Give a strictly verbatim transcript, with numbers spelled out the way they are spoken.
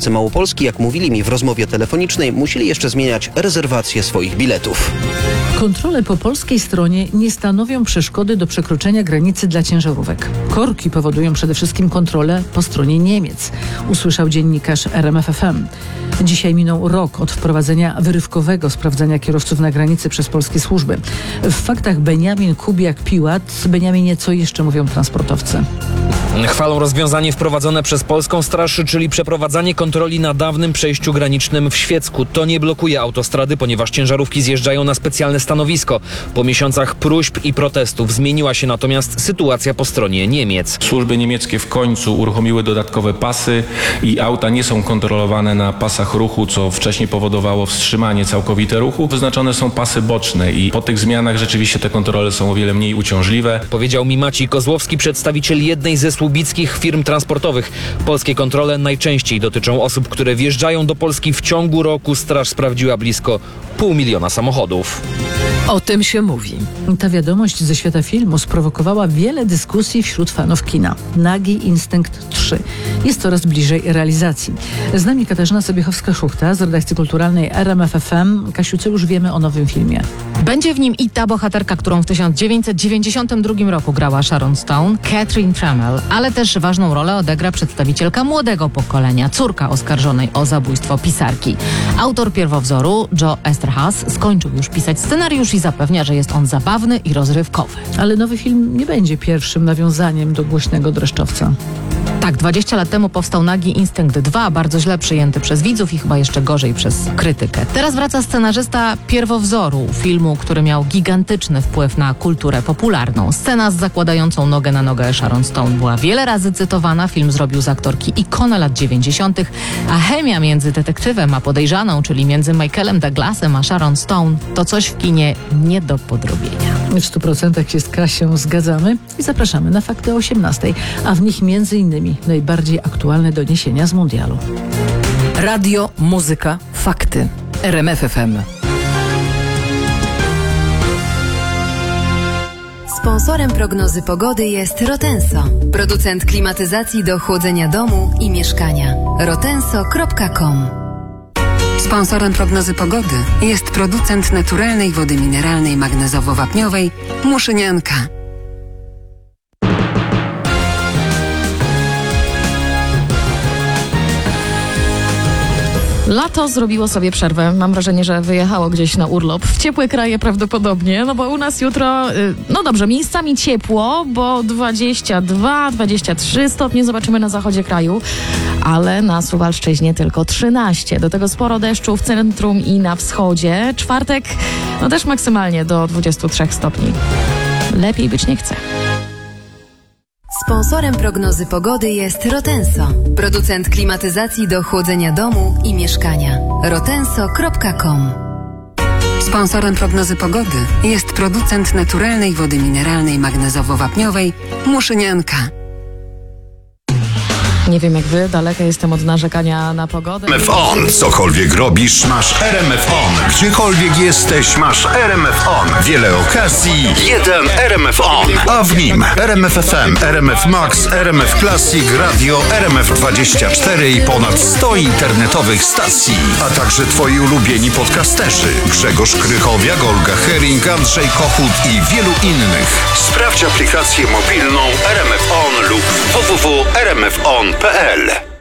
mieszkańcy Małopolski, jak mówili mi w rozmowie telefonicznej, musieli jeszcze zmieniać rezerwacje swoich biletów. Kontrole po polskiej stronie nie stanowią przeszkody do przekroczenia granicy dla ciężarówek. Korki powodują przede wszystkim kontrole po stronie Niemiec, usłyszał dziennikarz R M F F M. Dzisiaj minął rok od wprowadzenia wyrywkowego sprawdzania kierowców na granicy przez polskie służby. W faktach Beniamin Kubiak-Piłat. Beniaminie, co jeszcze mówią transportowcy? Chwalą rozwiązanie wprowadzone przez polską straż, czyli przeprowadzanie kontroli na dawnym przejściu granicznym w Świecku. To nie blokuje autostrady, ponieważ ciężarówki zjeżdżają na specjalne stanowisko. Po miesiącach próśb i protestów zmieniła się natomiast sytuacja po stronie Niemiec. Służby niemieckie w końcu uruchomiły dodatkowe pasy i auta nie są kontrolowane na pasach ruchu, co wcześniej powodowało wstrzymanie całkowite ruchu. Wyznaczone są pasy boczne i po tych zmianach rzeczywiście te kontrole są o wiele mniej uciążliwe. Powiedział mi Maciej Kozłowski, przedstawiciel jednej ze słubickich firm transportowych. Polskie kontrole najczęściej dotyczą osób, które wjeżdżają do Polski w ciągu roku. Straż sprawdziła blisko pół miliona samochodów. O tym się mówi. Ta wiadomość ze świata filmu sprowokowała wiele dyskusji wśród fanów kina. Nagi Instynkt trzy jest coraz bliżej realizacji. Z nami Katarzyna Sobiechowska-Szuchta z redakcji kulturalnej R M F F M. Kasiu, co już wiemy o nowym filmie? Będzie w nim i ta bohaterka, którą w tysiąc dziewięćset dziewięćdziesiątym drugim roku grała Sharon Stone, Catherine Trammell, ale też ważną rolę odegra przedstawicielka młodego pokolenia, córka oskarżonej o zabójstwo pisarki. Autor pierwowzoru, Joe Eszterhas, skończył już pisać scenariusz i zapewnia, że jest on zabawny i rozrywkowy. Ale nowy film nie będzie pierwszym nawiązaniem do głośnego dreszczowca. Tak, dwadzieścia lat temu powstał Nagi Instynkt dwa, bardzo źle przyjęty przez widzów i chyba jeszcze gorzej przez krytykę. Teraz wraca scenarzysta pierwowzoru filmu, który miał gigantyczny wpływ na kulturę popularną. Scena z zakładającą nogę na nogę Sharon Stone była wiele razy cytowana. Film zrobił z aktorki ikonę lat dziewięćdziesiątych, a chemia między detektywem a podejrzaną, czyli między Michaelem Douglasem a Sharon Stone, to coś w kinie nie do podrobienia. W stu procentach się z Kasią zgadzamy i zapraszamy na Fakty o osiemnastej, a w nich między innymi najbardziej aktualne doniesienia z mundialu. Radio, muzyka, fakty. R M F F M. Sponsorem prognozy pogody jest Rotenso, producent klimatyzacji do chłodzenia domu i mieszkania. rotenso kropka com. Sponsorem prognozy pogody jest producent naturalnej wody mineralnej magnezowo-wapniowej Muszynianka. Lato zrobiło sobie przerwę. Mam wrażenie, że wyjechało gdzieś na urlop. W ciepłe kraje prawdopodobnie, no bo u nas jutro, no dobrze, miejscami ciepło, bo dwadzieścia dwa, dwadzieścia trzy stopnie zobaczymy na zachodzie kraju, ale na Suwalszczyźnie tylko trzynaście. Do tego sporo deszczu w centrum i na wschodzie. Czwartek, no też maksymalnie do dwudziestu trzech stopni. Lepiej być nie chce. Sponsorem prognozy pogody jest Rotenso, producent klimatyzacji do chłodzenia domu i mieszkania. rotenso kropka com. Sponsorem prognozy pogody jest producent naturalnej wody mineralnej magnezowo-wapniowej Muszynianka. Nie wiem jak wy, daleka jestem od narzekania na pogodę. R M F On. Cokolwiek robisz, masz R M F On. Gdziekolwiek jesteś, masz R M F On. Wiele okazji, jeden R M F On. A w nim R M F F M, R M F Max, R M F Classic, Radio, R M F dwadzieścia cztery i ponad sto internetowych stacji. A także twoi ulubieni podcasterzy. Grzegorz Krychowiak, Olga Hering, Andrzej Kochut i wielu innych. Sprawdź aplikację mobilną R M F On lub w w w kropka r m f on kropka p l.